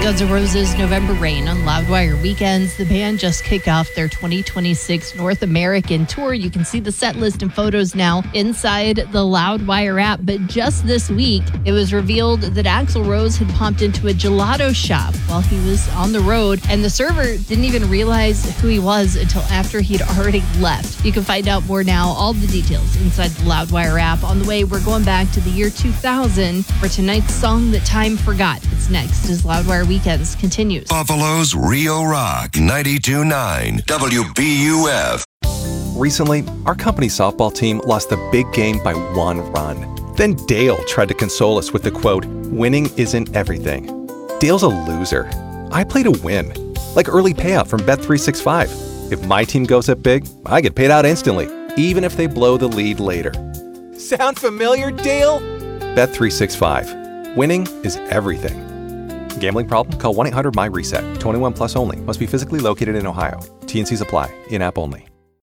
Guns N' Roses' November Rain on Loudwire Weekends. The band just kicked off their 2026 North American tour. You can see the set list and photos now inside the Loudwire app. But just this week, it was revealed that Axl Rose had popped into a gelato shop while he was on the road, and the server didn't even realize who he was until after he'd already left. You can find out more now, all the details inside the Loudwire app. On the way, we're going back to the year 2000 for tonight's song that time forgot. It's next as Loudwire Weekends continues. Buffalo's Rio Rock 92.9 WBUF. Recently, our company softball team lost the big game by 1 run. Then Dale tried to console us with the quote, "Winning isn't everything." Dale's a loser. I play to win, like early payout from Bet365. If my team goes up big, I get paid out instantly, even if they blow the lead later. Sound familiar, Dale? Bet365. Winning is everything. Gambling problem? Call 1-800-MY-RESET. 21 plus only. Must be physically located in Ohio. T&Cs apply. In-app only.